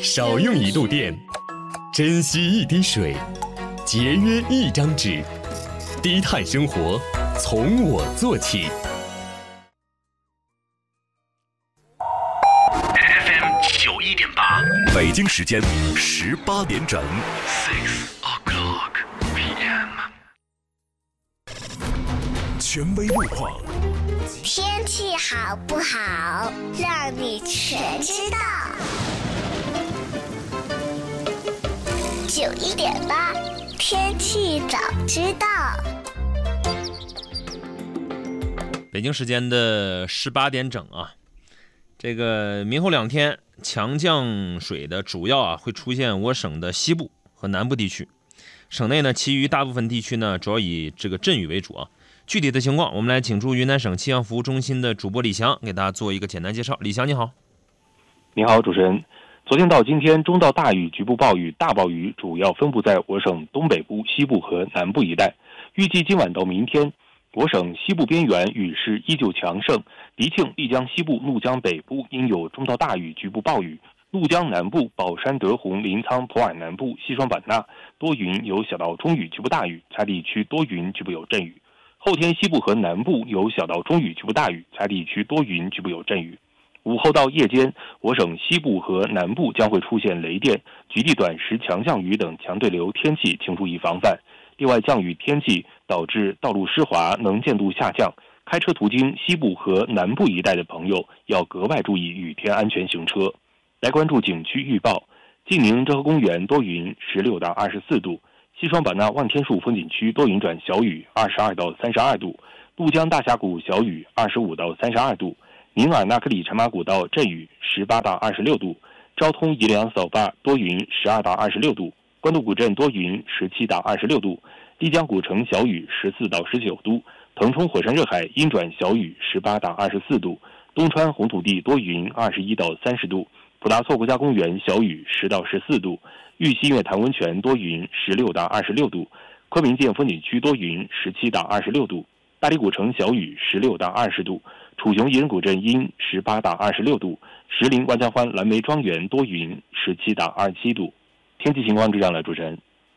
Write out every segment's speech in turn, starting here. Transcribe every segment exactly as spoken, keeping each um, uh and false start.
少用一度电，珍惜一滴水，节约一张纸，低碳生活从我做起。 F M 九一点八， 北京时间十八点整。 Six o'clock P M。 权威路况， 天气好不好，让你全知道。九一点八，天气早知道。 北京时间的十八点整啊，这个明后两天强降水的主要啊会出现我省的西部和南部地区，省内呢其余大部分地区呢主要以这个阵雨为主啊。具体的情况，我们来请出云南省气象服务中心的主播李翔给大家做一个简单介绍。李翔，你好。 你好，主持人。昨天到今天，中到大雨、局部暴雨、大暴雨主要分布在我省东北部、西部和南部一带。预计今晚到明天，我省西部边缘雨势依旧强盛，迪庆、丽江西部、怒江北部应有中到大雨、局部暴雨。怒江南部、保山、德宏、临沧、普洱南部、西双版纳多云有小到中雨、局部大雨，其他地区多云，局部有阵雨。后天西部和南部有小到中雨，局部大雨，其他地区多云，局部有阵雨。午后到夜间，我省西部和南部将会出现雷电、局地短时强降雨等强对流天气，请注意防范。另外，降雨天气导致道路湿滑，能见度下降，开车途经西部和南部一带的朋友要格外注意雨天安全行车。来关注景区预报：晋宁柘河公园多云，十六到二十四度。西双版纳万天树风景区多云转小雨，二十二到三十二度；怒江大峡谷小雨，二十五到三十二度；宁尔纳克里茶马古道阵雨，十八到二十六度；昭通宜良扫坝多云，十二到二十六度；官渡古镇多云，十七到二十六度；丽江古城小雨，十四到十九度；腾冲火山热海阴转小雨，十八到二十四度；东川红土地多云，二十一到三十度；普达措国家公园小雨，十到十四度；玉溪月潭温泉多云，十六到二十六度；昆明涧风景区多云，十七到二十六度；大理古城小雨，十六到二十度；楚雄宜人古镇阴，十八到二十六度；石林万家欢蓝莓庄园多云，十七到二十七度。天气情况就这样了，主持人。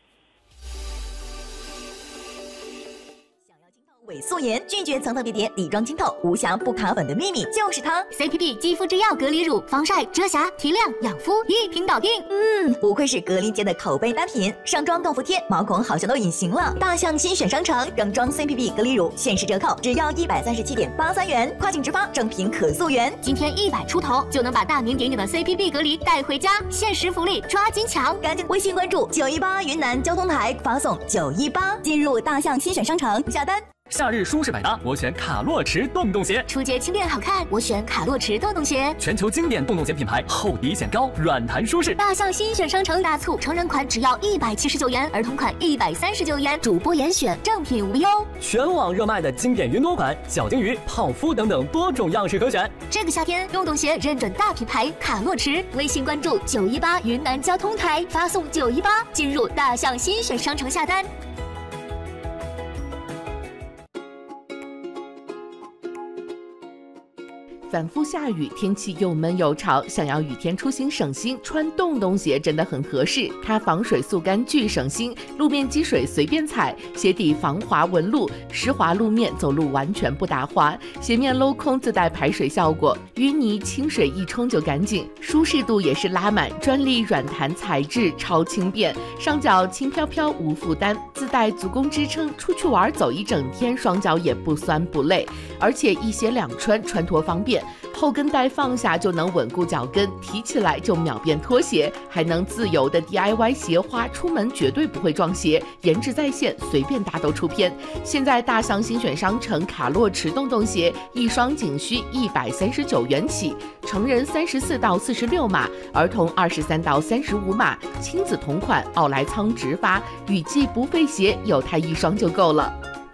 伪素颜拒绝层层叠叠底妆清透无瑕不卡粉的秘密就是它 C P B 肌肤之钥隔离乳，防晒遮瑕提亮养肤一瓶搞定。 嗯，不愧是隔离界的口碑单品，上妆豆腐贴毛孔好像都隐形了。大象新选商城整装 C P B 隔离乳限时折扣只要一百三十七点八三元，跨境直发正品可溯源。 今天一百出头就能把大名鼎鼎的 C P B 隔离带回家，限时福利抓紧抢！ 赶紧微信关注九一八云南交通台，发送九一八进入大象新选商城下单。 夏日舒适百搭，我选卡洛驰洞洞鞋； 初阶轻便好看，我选卡洛驰洞洞鞋。 全球经典洞洞鞋品牌，厚底显高，软弹舒适。 大象新选商城大促，成人款只要一百七十九元，儿童款一百三十九元，主播严选，正品无忧。 全网热卖的经典云朵款、小金鱼、泡芙等等多种样式可选。 这个夏天，洞洞鞋认准大品牌卡洛驰，微信关注九一八云南交通台，发送九一八进入大象新选商城下单。 反复下雨，天气又闷又潮，想要雨天出行省心，穿洞洞鞋真的很合适。它防水速干巨省心，路面积水随便踩，鞋底防滑纹路，湿滑路面走路完全不打滑，鞋面镂空自带排水效果，淤泥清水一冲就干净，舒适度也是拉满，专利软弹材质，超轻便，上脚轻飘飘无负担，自带足弓支撑，出去玩走一整天，双脚也不酸不累，而且一鞋两穿，穿脱方便。后跟带放下就能稳固脚跟，提起来就秒变拖鞋，还能自由的 D I Y 鞋花，出门绝对不会撞鞋，颜值在线，随便搭都出片。现在大象新选商城卡洛驰洞洞鞋一双仅需一百三十九元起，成人三十四到四十六码，儿童二十三到三十五码，亲子同款奥莱仓直发，雨季不费鞋，有它一双就够了。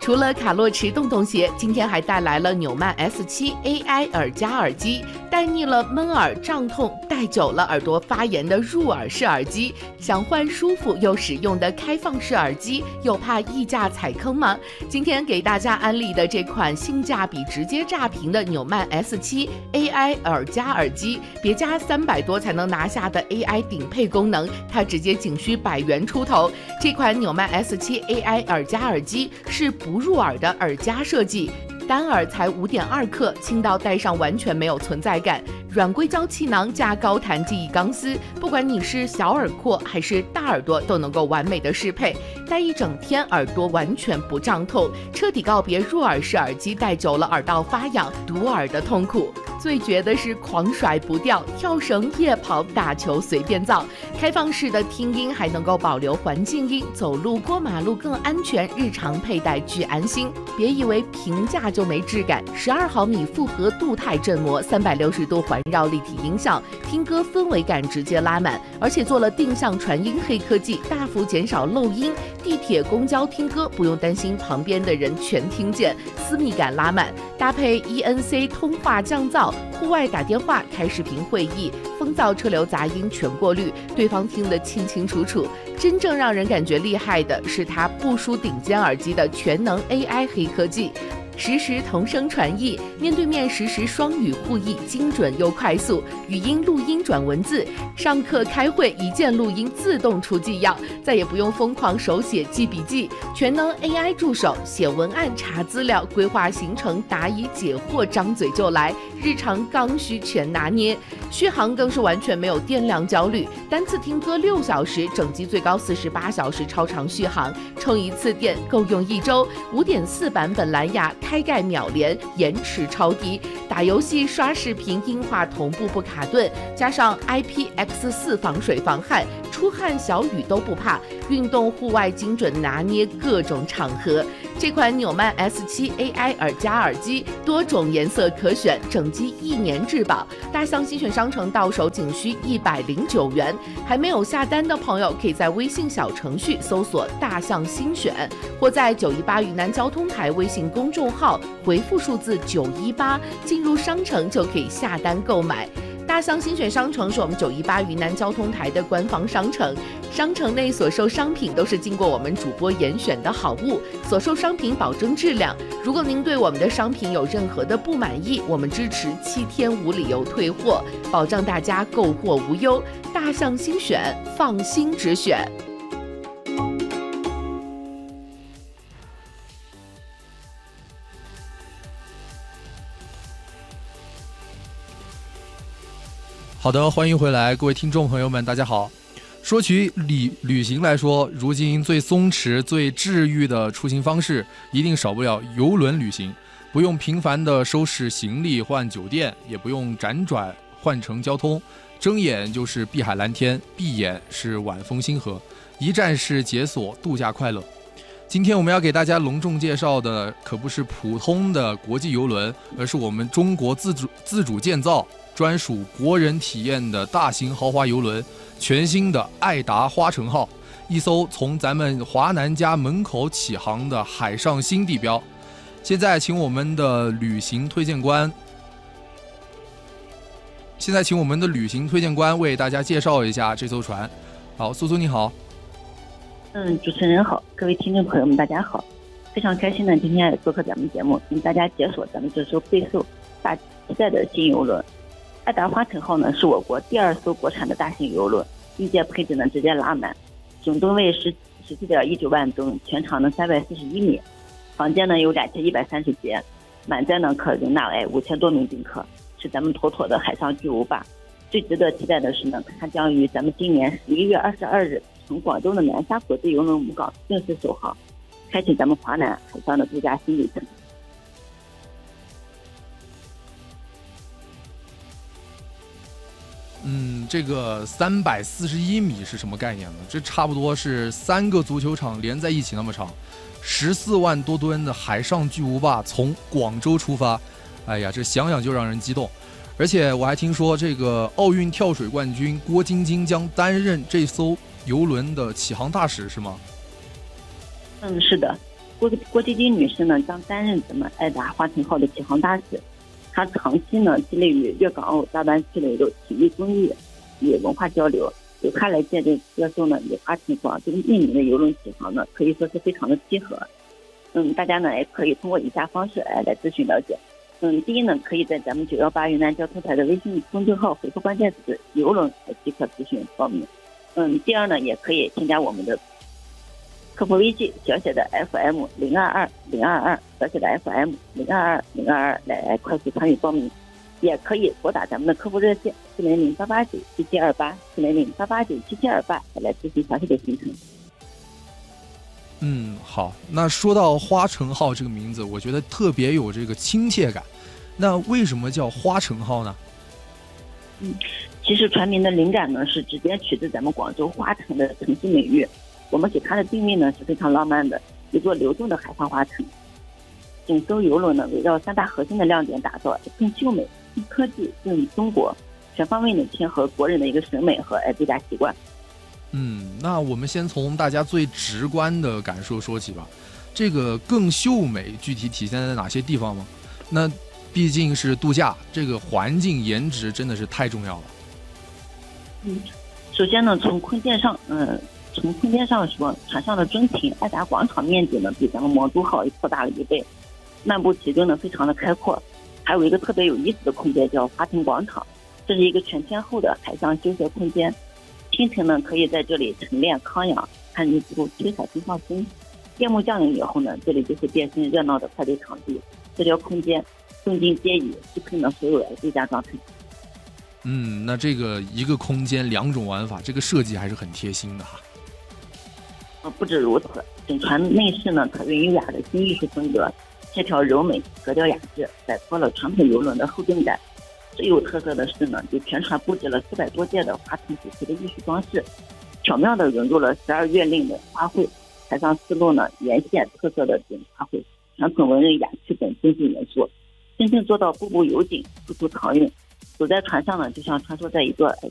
除了卡洛驰洞洞鞋，今天还带来了纽曼 S 七 A I 耳夹耳机，带腻了闷耳胀痛、戴久了耳朵发炎的入耳式耳机，想换舒服又实用的开放式耳机，又怕溢价踩坑吗？今天给大家安利的这款性价比直接炸屏的纽曼 S 七 A I 耳夹耳机，别加三百多才能拿下的 A I 顶配功能，它直接仅需百元出头。这款纽曼 S 七 A I 耳夹耳机是不入耳的耳夹设计，单耳才 五点二克，轻到戴上完全没有存在感。软硅胶气囊加高弹记忆钢丝，不管你是小耳廓还是大耳朵，都能够完美的适配。戴一整天耳朵完全不胀痛，彻底告别入耳式耳机戴久了耳道发痒、堵耳的痛苦。最绝的是狂甩不掉，跳绳、夜跑、打球随便造。开放式的听音还能够保留环境音，走路过马路更安全，日常佩戴巨安心。别以为平价就没质感，十二毫米复合镀钛振膜，三百六十度环绕立体音效，听歌氛围感直接拉满，而且做了定向传音黑科技，大幅减少漏音。地铁、公交听歌不用担心旁边的人全听见，私密感拉满。搭配 E N C 通话降噪，户外打电话、开视频会议，风噪、车流杂音全过滤，对方听得清清楚楚。真正让人感觉厉害的是它不输顶尖耳机的全能 A I 黑科技。实时同声传译，面对面实时双语互译，精准又快速，语音录音转文字，上课开会一键录音自动出纪要，再也不用疯狂手写记笔记，全能 A I 助手写文案、查资料、规划行程、答疑解惑，张嘴就来，日常刚需全拿捏。续航更是完全没有电量焦虑，单次听歌六小时，整机最高四十八小时超长续航，充一次电够用一周。五点四版本蓝牙开盖秒连，延迟超低，打游戏、刷视频音画同步不卡顿，加上 I P X 四 防水防汗，出汗小雨都不怕，运动户外精准拿捏各种场合。这款纽曼 S 七 A I 耳夹耳机多种颜色可选，整机一年质保，大象新选商城到手仅需一百零九元。还没有下单的朋友，可以在微信小程序搜索大象新选，或在九一八云南交通台微信公众号回复数字九一八，进入商城就可以下单购买。大象新选商城是我们九一八云南交通台的官方商城，商城内所售商品都是经过我们主播严选的好物，所售商品保证质量。如果您对我们的商品有任何的不满意，我们支持七天无理由退货，保障大家购货无忧。大象新选，放心只选。 好的，欢迎回来，各位听众朋友们，大家好。说起旅旅行来说，如今最松弛、最治愈的出行方式，一定少不了邮轮旅行。不用频繁的收拾行李换酒店，也不用辗转换乘交通，睁眼就是碧海蓝天，闭眼是晚风星河，一站式解锁，度假快乐。今天我们要给大家隆重介绍的，可不是普通的国际邮轮，而是我们中国自主自主建造、专属国人体验的大型豪华邮轮，全新的爱达花城号，一艘从咱们华南家门口起航的海上新地标。现在请我们的旅行推荐官，现在请我们的旅行推荐官为大家介绍一下这艘船。好，苏苏你好。 嗯，主持人好，各位听众朋友们大家好，非常开心呢，今天也做客咱们节目，跟大家解锁咱们这艘备受大期待的新邮轮。爱达花城号呢是我国第二艘国产的大型邮轮，硬件配置呢直接拉满，总吨位十十七点一九万吨，全长呢三百四十一米，房间呢有两千一百三十间，满载呢可容纳来五千多名宾客，是咱们妥妥的海上巨无霸。最值得期待的是呢，它将于咱们今年十一月二十二日从广州的南沙国际邮轮母港正式首航，开启咱们华南海上的度假新旅程。 嗯，这个三百四十一米是什么概念呢？这差不多是三个足球场连在一起那么长，十四万多吨的海上巨无霸从广州出发，哎呀，这想想就让人激动。而且我还听说，这个奥运跳水冠军郭晶晶将担任这艘邮轮的启航大使，是吗？ 嗯，是的， 郭郭晶晶女士呢将担任咱们爱达华晨号的启航大使，她长期呢积累于粤港澳大湾区的一个体育公益与文化交流，由她来见证歌颂呢以华晨号这个命名的邮轮启航呢，可以说是非常的契合。嗯，大家呢也可以通过以下方式来来咨询了解。嗯，第一呢，可以在咱们九幺八云南交通台的微信公众号回复关键词“邮轮”即可咨询报名。嗯，第二呢，也可以添加我们的客服微信小写的 F M 零二二零二二，小写的 F M 零二二零二二来来快速参与报名，也可以拨打咱们的客服热线四零零八八九七七二八四零零八八九七七二八来咨询详细的行程。 嗯，好。那说到花城号这个名字，我觉得特别有这个亲切感。那为什么叫花城号呢？ 嗯，其实船名的灵感呢是直接取自咱们广州花城的城市美誉。我们给它的定位呢是非常浪漫的，一座流动的海上花城。整艘邮轮呢围绕三大核心的亮点打造，更秀美、更科技、更中国，全方位的贴合国人的一个审美和度假习惯。 嗯，那我们先从大家最直观的感受说起吧。这个更秀美具体体现在哪些地方吗？那毕竟是度假，这个环境颜值真的是太重要了。 嗯，首先呢，从空间上，嗯，从空间上说，船上的中庭爱达广场面积呢比咱们魔都号扩大了一倍，漫步其中呢非常的开阔。还有一个特别有意思的空间叫华城广场，这是一个全天候的海上休闲空间。清晨呢，可以在这里晨练康养，看日出、吹海风放松。夜幕降临以后呢，这里就会变身热闹的派对场地。这条空间动静皆宜，适配呢所有的度假状态。 嗯，那这个一个空间两种玩法，这个设计还是很贴心的哈。 呃，不止如此，整船内饰呢可用优雅的新艺术风格，线条柔美，格调雅致，摆脱了传统邮轮的后动感。最有特色的是呢，就全船布置了四百多件的华城主题的艺术装饰，巧妙地融入了十二月令的花卉，海上丝路呢沿线特色的顶花卉，传统文人雅趣等经济元素，真正做到步步有景，处处常用。走在船上呢，就像穿梭在一座